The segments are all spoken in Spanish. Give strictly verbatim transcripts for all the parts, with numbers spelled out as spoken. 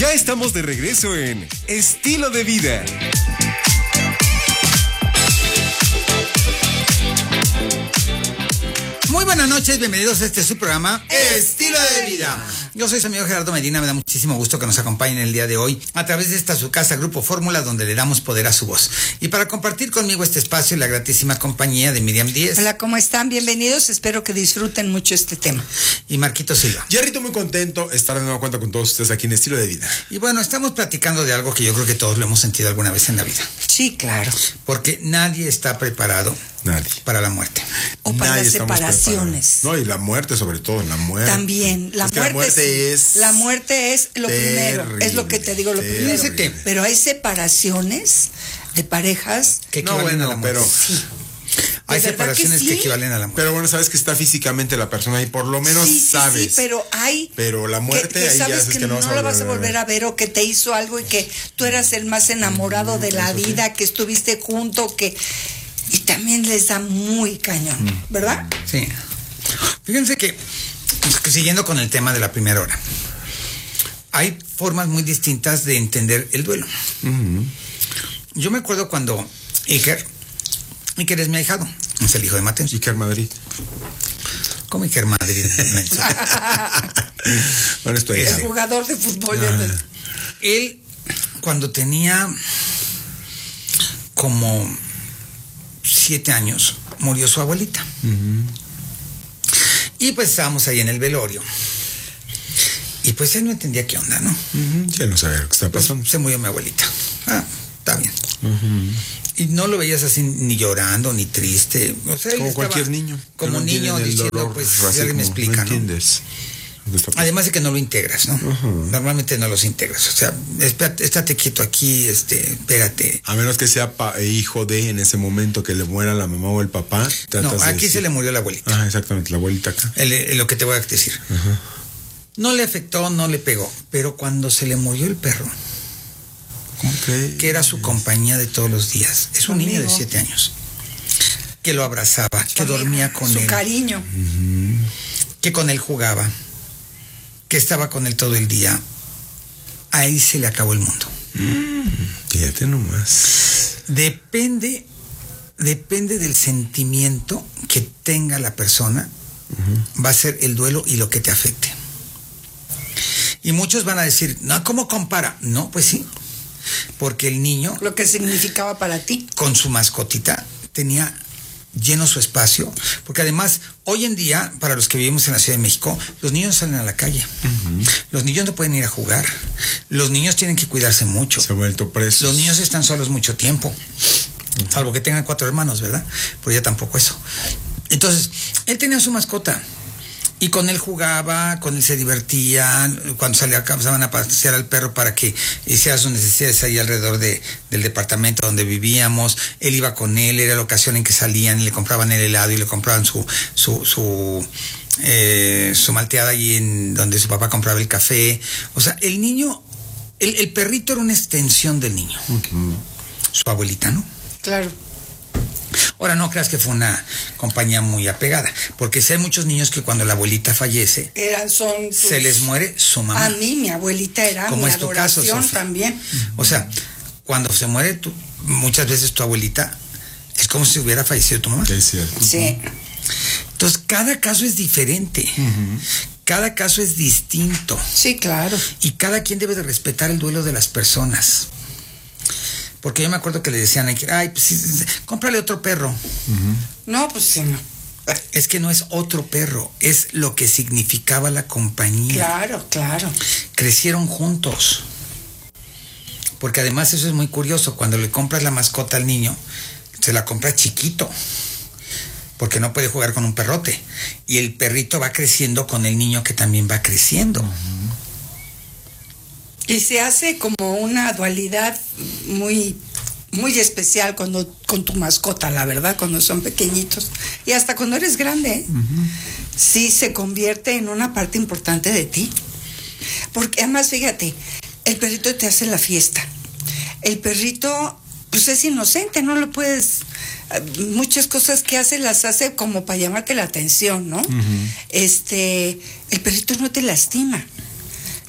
Ya estamos de regreso en Estilo de Vida. Muy buenas noches, bienvenidos a este su programa Estilo de Vida. Yo soy su amigo Gerardo Medina, me da muchísimo gusto que nos acompañen el día de hoy a través de esta su casa Grupo Fórmula, donde le damos poder a su voz. Y para compartir conmigo este espacio, la gratísima compañía de Miriam Díez. Hola, ¿cómo están? Bienvenidos, espero que disfruten mucho este tema. Y Marquito Silva. Jerrito, muy contento de estar de nuevo cuenta con todos ustedes aquí en Estilo de Vida. Y bueno, estamos platicando de algo que yo creo que todos lo hemos sentido alguna vez en la vida. Sí, claro. Porque nadie está preparado Nadie. para la muerte. O para Nadie las estamos separaciones. preparados. No, y la muerte sobre todo, la muerte. También, la, es que muerte, la muerte es... La muerte es lo terrible, primero, es lo que te digo, lo terrible. primero. Pero hay separaciones de parejas Que No, equivalen bueno, a la muerte. pero... Sí. Hay ¿De verdad separaciones que que, sí? equivalen a la muerte. Pero bueno, sabes que está físicamente la persona ahí, por lo menos Sí, sí, sabes. sí, pero hay... Pero la muerte, que, que ahí ya sabes sabes que, que no no, vas a la vas a volver volver a ver, o que te hizo algo y que tú eras el más enamorado de la vida, que estuviste junto, que... Y también les da muy cañón, ¿verdad? Sí. Fíjense que, que siguiendo con el tema de la primera hora, hay formas muy distintas de entender el duelo. Uh-huh. Yo me acuerdo cuando Iker, Iker es mi ahijado, es el hijo de Mateo. Iker Madrid. ¿Cómo Iker Madrid? Bueno, estoy El ahí. jugador de fútbol. Ah. Él, cuando tenía como siete años, murió su abuelita. Uh-huh. Y pues estábamos ahí en el velorio. Y pues él no entendía qué onda, ¿no? Uh-huh. Ya no sabía lo que está Pues pasando. se murió mi abuelita. Ah, está bien. Uh-huh. Y no lo veías así ni llorando, ni triste. O sea, él Como estaba cualquier niño. Como no niño entienden el diciendo, dolor, pues, así si alguien me como, explica, no ¿no? entiendes lo que está pasando. Además de que no lo integras, ¿no? Ajá. Normalmente no los integras. O sea, espérate, estate quieto aquí, este, espérate. A menos que sea pa- hijo de, en ese momento, que le muera la mamá o el papá. No, tratas de aquí decir- se le murió la abuelita. Ah, exactamente, la abuelita acá. El- el- lo que te voy a decir. Ajá. No le afectó, no le pegó. Pero cuando se le murió el perro, Okay. que era su compañía de todos los días, es un Amigo. niño de siete años, que lo abrazaba, que Amigo, dormía con su él, cariño. que con él jugaba, que estaba con él todo el día. Ahí se le acabó el mundo. Fíjate nomás. Depende, depende del sentimiento que tenga la persona, uh-huh. va a ser el duelo y lo que te afecte. Y muchos van a decir, no, ¿cómo compara? No, pues sí, porque el niño, Lo que significaba para ti. con su mascotita, tenía lleno su espacio, porque además, hoy en día, para los que vivimos en la Ciudad de México, los niños salen a la calle, uh-huh. los niños no pueden ir a jugar, los niños tienen que cuidarse mucho, Se ha vuelto preso. los niños están solos mucho tiempo, uh-huh. salvo que tengan cuatro hermanos, ¿verdad? Pero ya tampoco eso. Entonces, él tenía su mascota, y con él jugaba, con él se divertía, cuando salía, pasaban a pasear al perro para que hiciera sus necesidades ahí alrededor de, del departamento donde vivíamos, él iba con él, era la ocasión en que salían y le compraban el helado y le compraban su su su, eh, su malteada ahí en donde su papá compraba el café. O sea, el niño, el, el perrito era una extensión del niño, uh-huh. su abuelita, ¿no? Claro. Ahora, no creas que fue una compañía muy apegada, porque si hay muchos niños que cuando la abuelita fallece, Eran, son tus... se les muere su mamá. A mí, mi abuelita era Como mi es tu caso, adoración Sofía. también. O sea, cuando se muere tu, muchas veces tu abuelita, es como si hubiera fallecido tu mamá. Es cierto. Sí. Entonces, cada caso es diferente. Uh-huh. Cada caso es distinto. Sí, claro. Y cada quien debe de respetar el duelo de las personas. Porque yo me acuerdo que le decían, ay, pues sí, sí, cómprale otro perro. Uh-huh. No, pues sí, no. Es que no es otro perro, es lo que significaba la compañía. Claro, claro. Crecieron juntos. Porque además eso es muy curioso, cuando le compras la mascota al niño, se la compras chiquito, porque no puede jugar con un perrote. Y el perrito va creciendo con el niño que también va creciendo. Uh-huh. Y se hace como una dualidad muy, muy especial cuando con tu mascota, la verdad, cuando son pequeñitos. Y hasta cuando eres grande, uh-huh. sí se convierte en una parte importante de ti. Porque además, fíjate, el perrito te hace la fiesta. El perrito, pues es inocente, no lo puedes... Muchas cosas que hace las hace como para llamarte la atención, ¿no? Uh-huh. Este, el perrito no te lastima.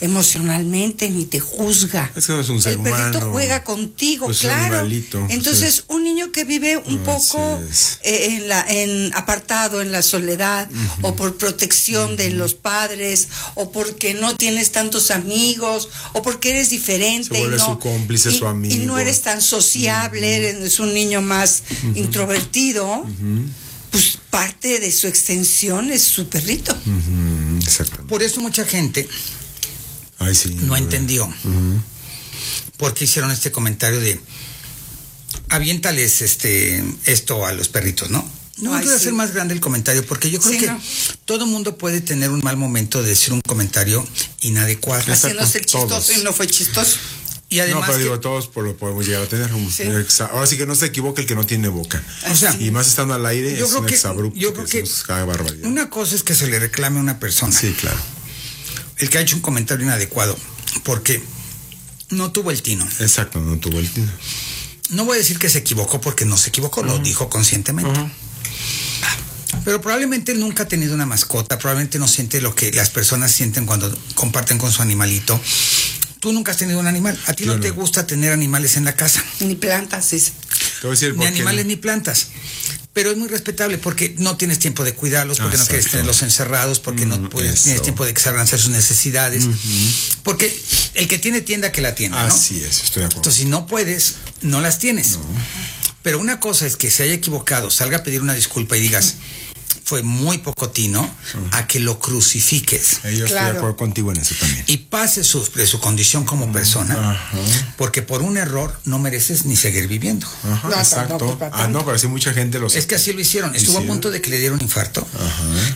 emocionalmente ni te juzga. Es que no es un ser El perrito humano. juega contigo, Pues es un claro. animalito, Entonces, sí. un niño que vive un Así poco es. eh, en la en apartado, en la soledad, o por protección de los padres, o porque no tienes tantos amigos, o porque eres diferente Se vuelve y no su cómplice, y, su amigo. y no eres tan sociable, eres un niño más introvertido. Pues parte de su extensión es su perrito. Ujú, exactamente. Por eso mucha gente Ay, sí. no entendió por qué hicieron este comentario de aviéntales este esto a los perritos, ¿no? No Ay, voy a sí. hacer más grande el comentario porque yo creo Sí, que no. todo mundo puede tener un mal momento de decir un comentario inadecuado. Exacto. Haciéndose el chistoso Todos. y no fue chistoso. Y además no, pero que- digo, todos por lo podemos llegar a tener. Un Sí. exa- Ahora sí que no se equivoque el que no tiene boca. o sea, Y más estando al aire, Yo es creo un que- exabrupto. yo creo que decimos, cada barbaridad. una cosa es que se le reclame a una persona, Sí, claro. el que ha hecho un comentario inadecuado, porque no tuvo el tino. Exacto, no tuvo el tino. No voy a decir que se equivocó porque no se equivocó, lo dijo conscientemente. Pero probablemente él nunca ha tenido una mascota, probablemente no siente lo que las personas sienten cuando comparten con su animalito. Tú nunca has tenido un animal, a ti Yo no te no. gusta tener animales en la casa, Ni plantas, sí. Te voy a decir ni por qué animales no. ni plantas. Pero es muy respetable porque no tienes tiempo de cuidarlos, porque no Exacto. quieres tenerlos encerrados, porque no Mm, puedes, eso. tienes tiempo de que salgan a hacer sus necesidades. Porque el que tiene tienda que la tiene, ¿no? Así es, estoy de acuerdo. Entonces, si no puedes, no las tienes. Pero una cosa es que se haya equivocado, salga a pedir una disculpa y digas, fue muy poco tino, a que lo crucifiques Eh, Yo estoy Claro. de acuerdo contigo en eso también. y pase su, de su condición como persona, Ajá. porque por un error no mereces ni seguir viviendo. Ajá, No, exacto. tampoco para Ah, no, tanto. pero sí mucha gente lo Es que así lo hicieron. Estuvo a Hicieron. punto de que le diera un infarto. Ajá.